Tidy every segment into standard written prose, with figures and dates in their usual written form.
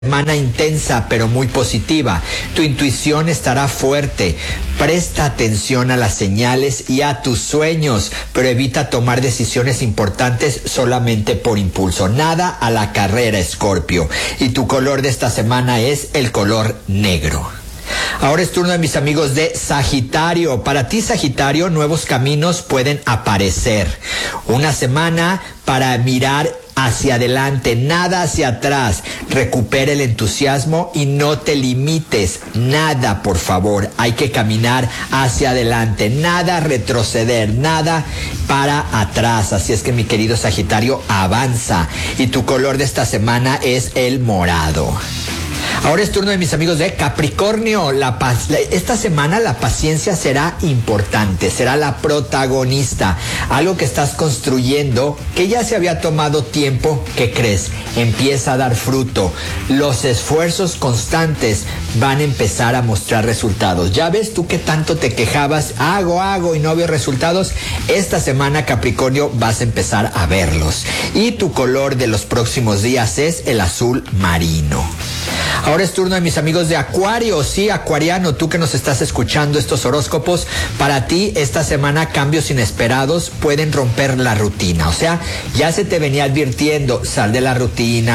Semana intensa pero muy positiva. Tu intuición estará fuerte. Presta atención a las señales y a tus sueños, pero evita tomar decisiones importantes solamente por impulso. Nada a la carrera, Escorpio. Y tu color de esta semana es el color negro. Ahora es turno de mis amigos de Sagitario. Para ti, Sagitario, nuevos caminos pueden aparecer. Una semana para mirar hacia adelante, nada hacia atrás. Recupera el entusiasmo y no te limites. Nada, por favor. Hay que caminar hacia adelante. Nada retroceder, nada para atrás. Así es que, mi querido Sagitario, avanza. Y tu color de esta semana es el morado. Ahora es turno de mis amigos de Capricornio. Esta semana la paciencia será importante, será la protagonista. Algo que estás construyendo, que ya se había tomado tiempo, ¿qué crees? Empieza a dar fruto. Los esfuerzos constantes van a empezar a mostrar resultados. Ya ves tú que tanto te quejabas, hago y no veo resultados. Esta semana, Capricornio, vas a empezar a verlos. Y tu color de los próximos días es el azul marino. Ahora es turno de mis amigos de Acuario. Sí, acuariano, tú que nos estás escuchando estos horóscopos, para ti esta semana cambios inesperados pueden romper la rutina. O sea, ya se te venía advirtiendo, sal de la rutina,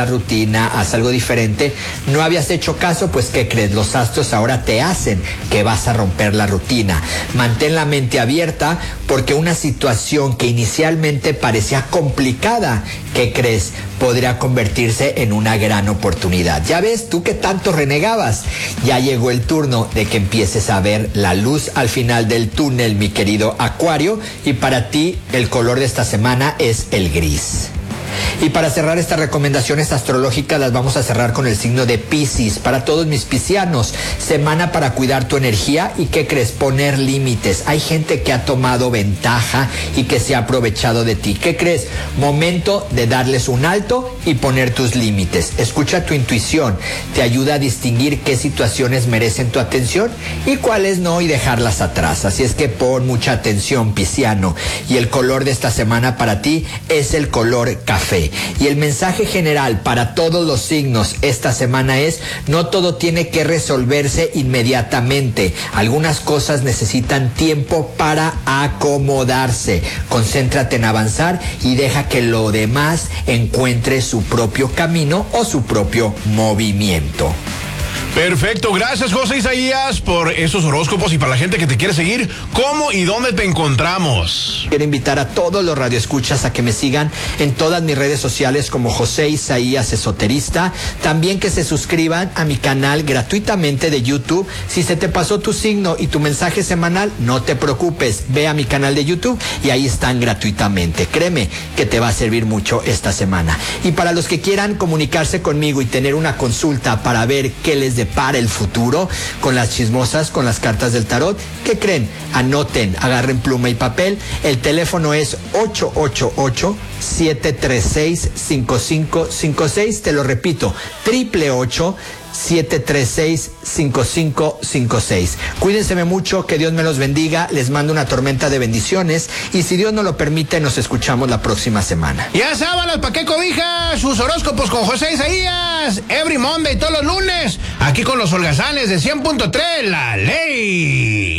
haz algo diferente. No habías hecho caso, pues ¿qué crees? Los astros ahora te hacen que vas a romper la rutina. Mantén la mente abierta porque una situación que inicialmente parecía complicada, ¿qué crees? Podría convertirse en una gran oportunidad. Ya ves, tú que tanto renegabas, ya llegó el turno de que empieces a ver la luz al final del túnel, mi querido Acuario, y para ti el color de esta semana es el gris. Y para cerrar estas recomendaciones astrológicas las vamos a cerrar con el signo de Piscis. Para todos mis piscianos, semana para cuidar tu energía y ¿qué crees? Poner límites. Hay gente que ha tomado ventaja y que se ha aprovechado de ti. ¿Qué crees? Momento de darles un alto y poner tus límites. Escucha tu intuición, te ayuda a distinguir qué situaciones merecen tu atención y cuáles no y dejarlas atrás. Así es que pon mucha atención, pisciano. Y el color de esta semana para ti es el color café. Y el mensaje general para todos los signos esta semana es: no todo tiene que resolverse inmediatamente. Algunas cosas necesitan tiempo para acomodarse. Concéntrate en avanzar y deja que lo demás encuentre su propio camino o su propio movimiento. Perfecto, gracias José Isaías por esos horóscopos. Y para la gente que te quiere seguir, ¿cómo y dónde te encontramos? Quiero invitar a todos los radioescuchas a que me sigan en todas mis redes sociales como José Isaías Esoterista. También que se suscriban a mi canal gratuitamente de YouTube. Si se te pasó tu signo y tu mensaje semanal, no te preocupes, ve a mi canal de YouTube y ahí están gratuitamente. Créeme que te va a servir mucho esta semana. Y para los que quieran comunicarse conmigo y tener una consulta para ver qué les depara el futuro con las chismosas, con las cartas del tarot, ¿qué creen? Anoten, agarren pluma y papel. El teléfono es 888-736-5556. Te lo repito, 888-736-5556. Cuídense mucho, que Dios me los bendiga, les mando una tormenta de bendiciones y si Dios nos lo permite, nos escuchamos la próxima semana. Ya sábanas, ¿para qué cobija? Sus horóscopos con José Isaías, every Monday, todos los lunes, aquí con los holgazanes de 100.3, La Ley.